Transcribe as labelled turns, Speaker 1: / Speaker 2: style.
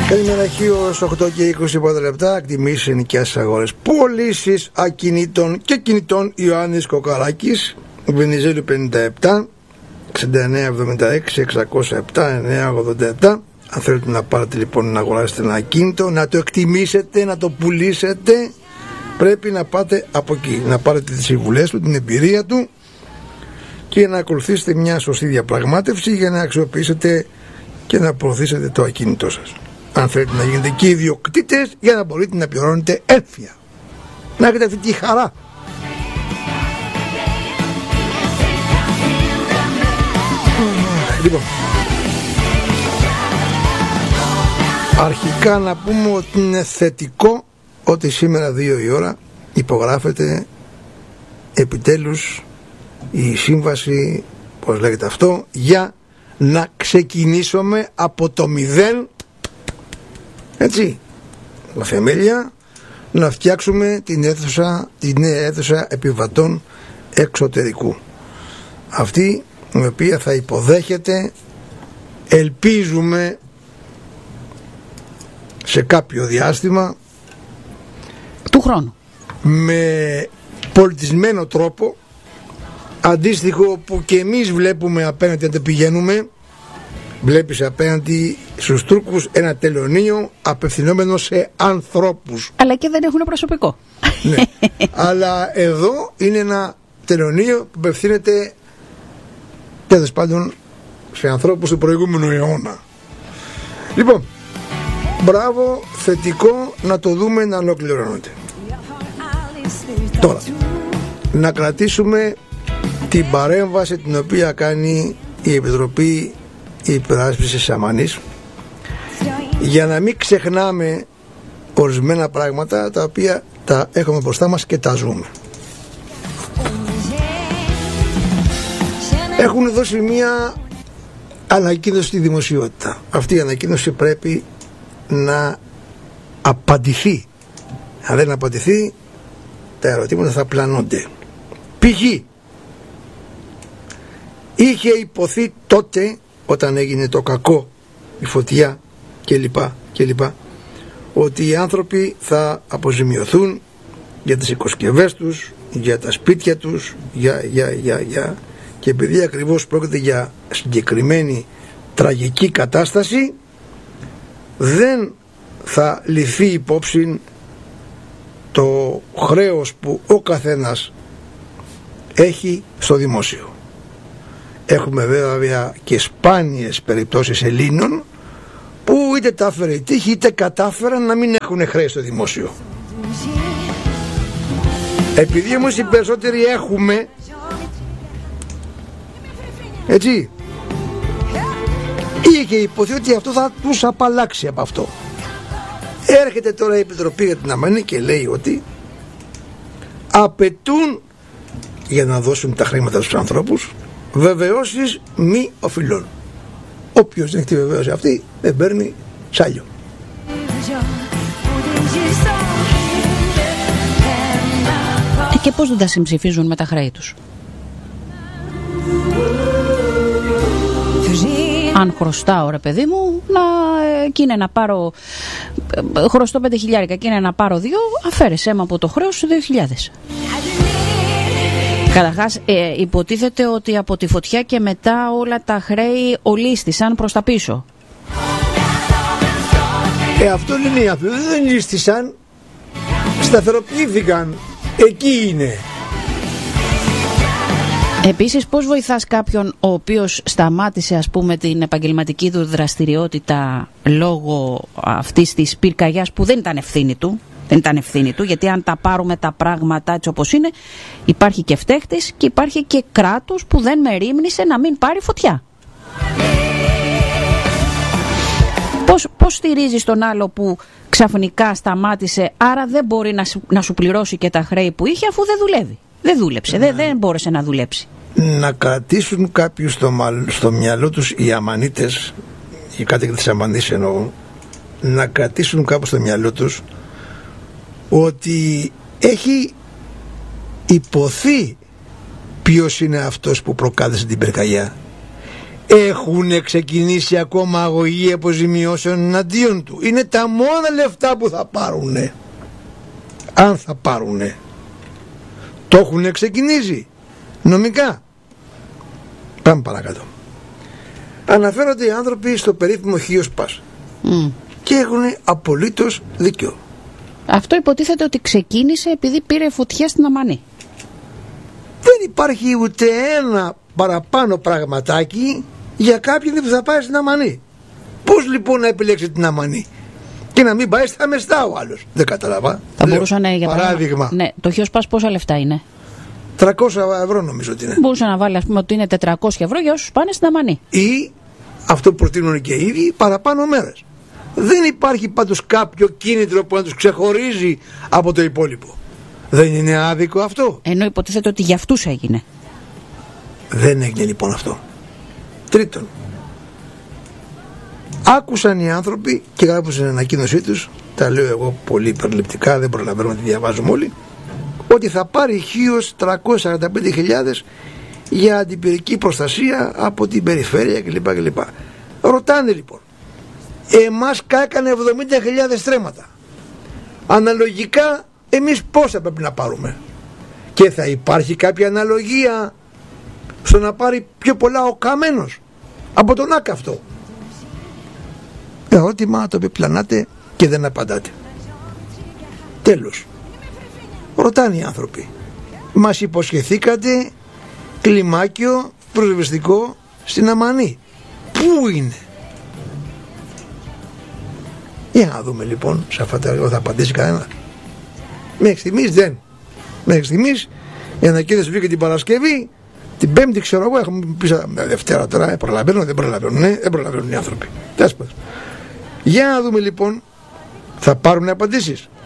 Speaker 1: Καλημέρα, Χίος, 8 και 20 πρώτα λεπτά. Εκτιμήσεις ενοικιάσεις αγορές. Πωλήσεις ακινήτων και κινητών. Ιωάννης Κοκαράκης, Βενιζέλου 57, 6976, 607, 987. Αν θέλετε να πάρετε λοιπόν να αγοράσετε ένα ακίνητο, να το εκτιμήσετε, να το πουλήσετε, πρέπει να πάτε από εκεί. Να πάρετε τις συμβουλές του, την εμπειρία του και να ακολουθήσετε μια σωστή διαπραγμάτευση για να αξιοποιήσετε και να προωθήσετε το ακίνητό σας. Αν θέλετε να γίνετε και ιδιοκτήτες για να μπορείτε να πληρώνετε έμφυα, να έχετε αυτή τη χαρά. Λοιπόν, αρχικά να πούμε ότι είναι θετικό ότι σήμερα 2 η ώρα υπογράφεται επιτέλους η σύμβαση, πώς λέγεται αυτό, για να ξεκινήσουμε από το 0, έτσι, με θεμέλια, να φτιάξουμε την νέα αίθουσα επιβατών εξωτερικού, αυτή η οποία θα υποδέχεται, ελπίζουμε, σε κάποιο διάστημα
Speaker 2: του χρόνου, με
Speaker 1: πολιτισμένο τρόπο, αντίστοιχο που και εμείς βλέπουμε απέναντι όταν πηγαίνουμε. Βλέπεις απέναντι στους Τούρκους ένα τελωνείο απευθυνόμενο σε ανθρώπους,
Speaker 2: αλλά και δεν έχουν προσωπικό.
Speaker 1: Ναι. Αλλά εδώ είναι ένα τελωνείο που απευθύνεται τέλος πάντων σε ανθρώπους του προηγούμενου αιώνα. Λοιπόν, μπράβο, θετικό, να το δούμε να ολοκληρώνεται. Τώρα, να κρατήσουμε την παρέμβαση την οποία κάνει η Επιτροπή Υπεράσπισης Αμανής, για να μην ξεχνάμε ορισμένα πράγματα τα οποία τα έχουμε μπροστά μας και τα ζούμε. Έχουν δώσει μια ανακοίνωση στη δημοσιότητα. Αυτή η ανακοίνωση πρέπει να απαντηθεί. Αν δεν απαντηθεί, τα ερωτήματα θα πλανώνται. Π.χ. είχε υποθεί τότε, όταν έγινε το κακό, η φωτιά κλπ, ότι οι άνθρωποι θα αποζημιωθούν για τις οικοσκευές τους, για τα σπίτια τους, και επειδή ακριβώς πρόκειται για συγκεκριμένη τραγική κατάσταση, δεν θα ληφθεί υπόψη το χρέος που ο καθένας έχει στο δημόσιο. Έχουμε βέβαια και σπάνιες περιπτώσεις Ελλήνων που είτε τα έφερε η τύχη είτε κατάφεραν να μην έχουν χρέη στο δημόσιο. Επειδή όμως οι περισσότεροι έχουμε, έτσι, είχε υποθεί ότι αυτό θα τους απαλλάξει από αυτό. Έρχεται τώρα η Επιτροπή για την Αμανή και λέει ότι απαιτούν, για να δώσουν τα χρήματα στους ανθρώπους, βεβαιώσεις μη οφειλών. Όποιος δεν έχει τη βεβαίωση αυτή δεν παίρνει σάλιο.
Speaker 2: Και πώς δεν τα συμψηφίζουν με τα χρέη τους? Αν χρωστάω, ρε παιδί μου, και είναι να πάρω, χρωστώ 5.000 και είναι να πάρω 2, αφαίρεσέ με από το χρέος σου 2.000. Καταρχάς, υποτίθεται ότι από τη φωτιά και μετά όλα τα χρέη ολίσθησαν προς τα πίσω.
Speaker 1: Αυτό είναι οι άνθρωποι, δεν λύστησαν, σταθεροποιήθηκαν, εκεί είναι.
Speaker 2: Επίσης, πώς βοηθάς κάποιον ο οποίος σταμάτησε, ας πούμε, την επαγγελματική του δραστηριότητα λόγω αυτής της πυρκαγιάς που δεν ήταν ευθύνη του? Δεν ήταν ευθύνη του, γιατί αν τα πάρουμε τα πράγματα έτσι όπως είναι, υπάρχει και φταίχτης και υπάρχει και κράτος που δεν μερίμνησε να μην πάρει φωτιά. Πώς στηρίζεις τον άλλο που ξαφνικά σταμάτησε, άρα δεν μπορεί να σου πληρώσει και τα χρέη που είχε, αφού δεν δουλεύει? Δεν δούλεψε, δεν μπόρεσε να δουλέψει.
Speaker 1: Να κρατήσουν κάποιους στο μυαλό τους οι αμανίτες, οι κάτοικοι της Αμανής εννοώ, να κρατήσουν κάπου στο μυαλό τους ότι έχει υποθεί ποιος είναι αυτός που προκάλεσε την πυρκαγιά. έχουν ξεκινήσει ακόμα αγωγή αποζημιώσεων εναντίον του. Είναι τα μόνα λεφτά που θα πάρουνε, αν θα πάρουνε. Το έχουν ξεκινήσει νομικά. Πάμε παρακάτω. Αναφέρονται οι άνθρωποι στο περίφημο Χίος Πας και έχουν απολύτως δίκιο.
Speaker 2: Αυτό υποτίθεται ότι ξεκίνησε επειδή πήρε φωτιά στην Αμανή.
Speaker 1: Δεν υπάρχει ούτε ένα παραπάνω πραγματάκι για κάποιον που θα πάει στην Αμανή. Πώς λοιπόν να επιλέξει την Αμανή και να μην πάει στα Μεστά ο άλλος? Δεν κατάλαβα.
Speaker 2: Θα μπορούσαν, για
Speaker 1: παράδειγμα.
Speaker 2: Ναι, το Χίος Πας πόσα λεφτά είναι?
Speaker 1: 300 ευρώ νομίζω ότι είναι.
Speaker 2: Μπορούσε να βάλει, ας πούμε, ότι είναι 400 ευρώ για όσους πάνε στην Αμανή.
Speaker 1: Ή αυτό που προτείνουν και οι ίδιοι, παραπάνω μέρες. Δεν υπάρχει πάντως κάποιο κίνητρο που να τους ξεχωρίζει από το υπόλοιπο. Δεν είναι άδικο αυτό?
Speaker 2: Ενώ υποτίθεται ότι για αυτούς έγινε.
Speaker 1: Δεν έγινε λοιπόν αυτό. Τρίτον, άκουσαν οι άνθρωποι και γράφουν στην ανακοίνωσή τους, τα λέω εγώ πολύ περιληπτικά, δεν προλαβαίνω να τη διαβάζουμε όλοι, ότι θα πάρει Χίος 345.000 για αντιπυρική προστασία από την περιφέρεια κλπ. Ρωτάνε λοιπόν, εμάς κάκανε 70.000 στρέμματα, αναλογικά εμείς πόσα πρέπει να πάρουμε? Και θα υπάρχει κάποια αναλογία στο να πάρει πιο πολλά ο Καμένος από τον ΆΚ αυτό? Ερώτημα το οποίο πλανάτε και δεν απαντάτε. Τέλος, ρωτάνε οι άνθρωποι, μας υποσχεθήκατε κλιμάκιο προσβεστικό στην Αμανή, πού είναι? Για να δούμε λοιπόν, σε αυτά τα θα απαντήσει κανένα? Μέχρι στιγμής δεν. Μέχρι στιγμής η ανακοίνωση βγήκε την Παρασκευή, την Πέμπτη ξέρω εγώ, έχουμε πει Δευτέρα τώρα, προλαβαίνουν, δεν προλαβαίνουν, δεν προλαβαίνουν οι άνθρωποι. Για να δούμε λοιπόν, θα πάρουν απαντήσεις?